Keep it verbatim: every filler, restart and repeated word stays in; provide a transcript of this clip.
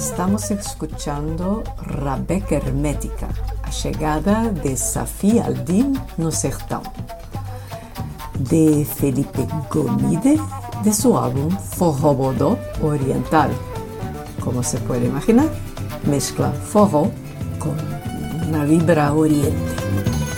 Estamos escuchando Rabeca Hermética, a chegada de Safi Al-Din no Sertão, de Felipe Gomide, de su álbum Forró Oriental. Como se puede imaginar, mezcla forró con una vibra oriente.